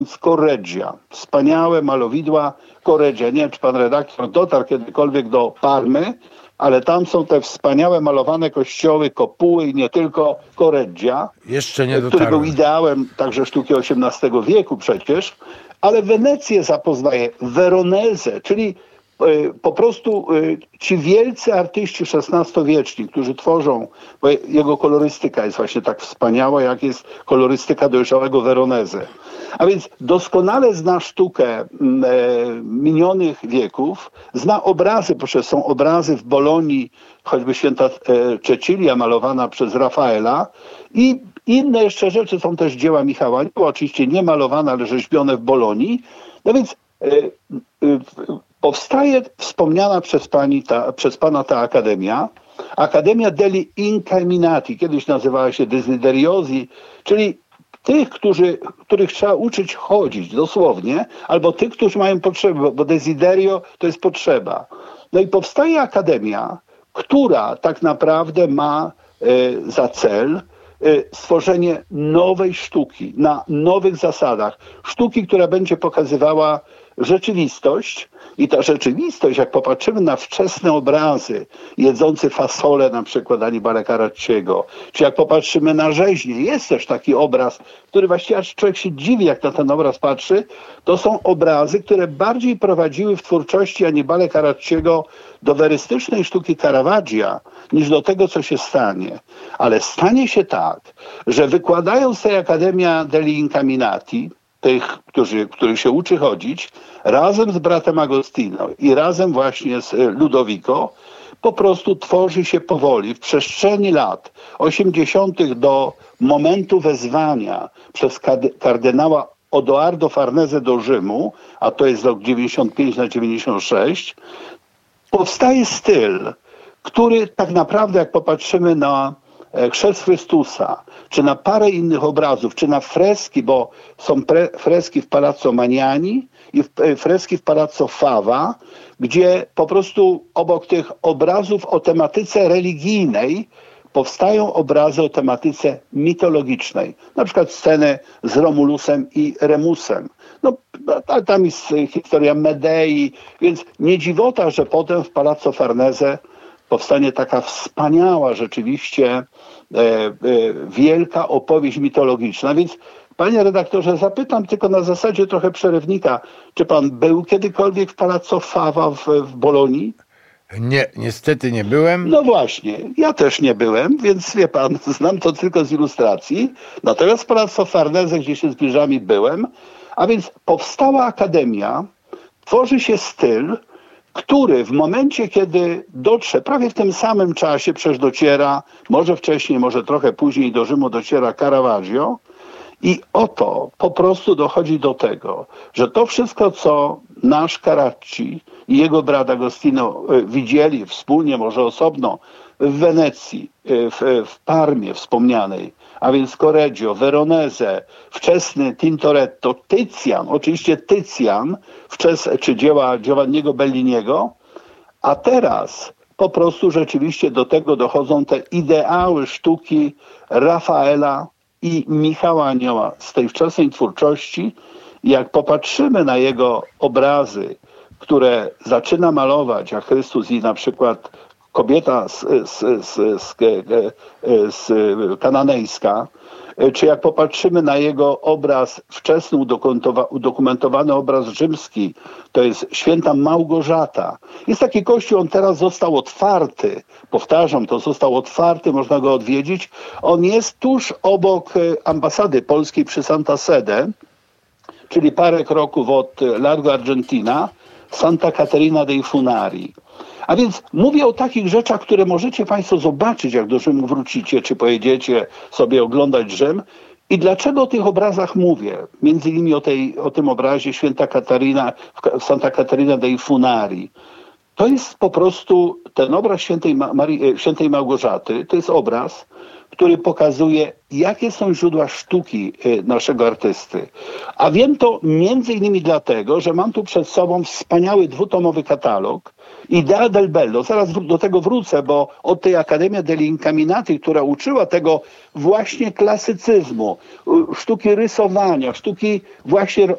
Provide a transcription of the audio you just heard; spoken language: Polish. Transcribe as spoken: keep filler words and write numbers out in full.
Correggia. Wspaniałe malowidła Correggia. Nie wiem, czy pan redaktor dotarł kiedykolwiek do Parmy, ale tam są te wspaniałe malowane kościoły, kopuły i nie tylko Correggia, Jeszcze nie który dotarłem. był ideałem także sztuki osiemnastego wieku przecież, ale Wenecję zapoznaje, Veronezę, czyli y, po prostu y, ci wielcy artyści szesnastowieczni, którzy tworzą, bo jego kolorystyka jest właśnie tak wspaniała, jak jest kolorystyka dojrzałego Veroneze. A więc doskonale zna sztukę e, minionych wieków, zna obrazy, proszę, są obrazy w Bolonii, choćby święta e, Cecilia malowana przez Rafaela i inne jeszcze rzeczy, są też dzieła Michała, oczywiście nie malowane, ale rzeźbione w Bolonii. No więc e, e, powstaje wspomniana przez, pani ta, przez pana ta akademia, Akademia degli Incaminati, kiedyś nazywała się Desideriosi, czyli tych, którzy, których trzeba uczyć chodzić dosłownie, albo tych, którzy mają potrzebę, bo desiderio to jest potrzeba. No i powstaje akademia, która tak naprawdę ma e, za cel e, stworzenie nowej sztuki, na nowych zasadach. Sztuki, która będzie pokazywała rzeczywistość. I ta rzeczywistość, jak popatrzymy na wczesne obrazy jedzący fasolę na przykład Annibale Carracciego, czy jak popatrzymy na rzeźnię, jest też taki obraz, który właściwie aż człowiek się dziwi, jak na ten obraz patrzy, to są obrazy, które bardziej prowadziły w twórczości Annibale Carracciego do werystycznej sztuki Caravaggia, niż do tego, co się stanie. Ale stanie się tak, że wykładając tej Akademia degli Incaminati, tych, którzy, których się uczy chodzić, razem z bratem Agostino i razem właśnie z Ludovico, po prostu tworzy się powoli w przestrzeni lat osiemdziesiątych do momentu wezwania przez kardynała Odoardo Farnese do Rzymu, a to jest rok dziewięćdziesiąt pięć na dziewięćdziesiąt sześć, powstaje styl, który tak naprawdę, jak popatrzymy na Chrzest Chrystusa, czy na parę innych obrazów, czy na freski, bo są pre- freski w Palazzo Magnani i w- freski w Palazzo Fava, gdzie po prostu obok tych obrazów o tematyce religijnej powstają obrazy o tematyce mitologicznej. Na przykład sceny z Romulusem i Remusem. No, tam jest historia Medei, więc nie dziwota, że potem w Palazzo Farnese powstanie taka wspaniała rzeczywiście e, e, wielka opowieść mitologiczna. Więc panie redaktorze, zapytam tylko na zasadzie trochę przerywnika, czy pan był kiedykolwiek w Palazzo Fava w, w Bolonii? Nie, niestety nie byłem. No właśnie, ja też nie byłem, więc wie pan, znam to tylko z ilustracji. Natomiast w Palazzo Farnese, gdzie się zbliżami byłem, a więc powstała akademia, tworzy się styl, który w momencie, kiedy dotrze, prawie w tym samym czasie przecież dociera, może wcześniej, może trochę później do Rzymu dociera Caravaggio i oto po prostu dochodzi do tego, że to wszystko, co nasz Carracci i jego brat Agostino widzieli wspólnie, może osobno, w Wenecji, w, w Parmie wspomnianej, a więc Correggio, Veronese, wczesny Tintoretto, Tycjan, oczywiście Tycjan, wczes, czy dzieła Giovanniego Belliniego, a teraz po prostu rzeczywiście do tego dochodzą te ideały sztuki Rafaela i Michała Anioła z tej wczesnej twórczości. Jak popatrzymy na jego obrazy, które zaczyna malować, jak Chrystus i na przykład kobieta z, z, z, z, z kananejska, czy jak popatrzymy na jego obraz, wczesny udokumentowany obraz rzymski, to jest święta Małgorzata. Jest taki kościół, on teraz został otwarty, powtarzam, to został otwarty, można go odwiedzić. On jest tuż obok ambasady polskiej przy Santa Sede, czyli parę kroków od Largo Argentina, Santa Caterina dei Funari. A więc mówię o takich rzeczach, które możecie państwo zobaczyć, jak do Rzymu wrócicie, czy pojedziecie sobie oglądać Rzym. I dlaczego o tych obrazach mówię? Między innymi o, tej, o tym obrazie święta Katarina, Santa Caterina dei Funari. To jest po prostu ten obraz świętej, Marii, świętej Małgorzaty, to jest obraz, który pokazuje, jakie są źródła sztuki naszego artysty. A wiem to między innymi dlatego, że mam tu przed sobą wspaniały dwutomowy katalog Idea del Bello. Zaraz do tego wrócę, bo od tej Accademia degli Incaminati, która uczyła tego właśnie klasycyzmu, sztuki rysowania, sztuki właśnie